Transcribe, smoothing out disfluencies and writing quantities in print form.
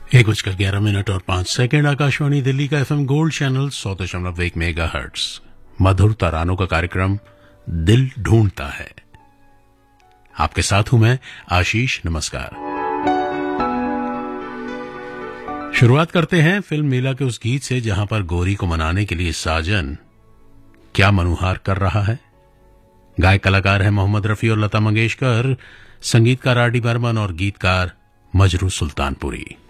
1:11 और 5 सेकंड। आकाशवाणी दिल्ली का FM gold channel 100.1 megahertz. मधुर तरानों का कार्यक्रम दिल ढूंढता है। आपके साथ हूं मैं आशीष। नमस्कार। शुरुआत करते हैं फिल्म मीला के उस गीत से जहां पर गोरी को मनाने के लिए साजन क्या मनुहार कर रहा है। गायक कलाकार है मोहम्मद रफी और लता मंगेशकर, संगीतकार आर डी बर्मन और गीतकार मजरू सुल्तानपुरी।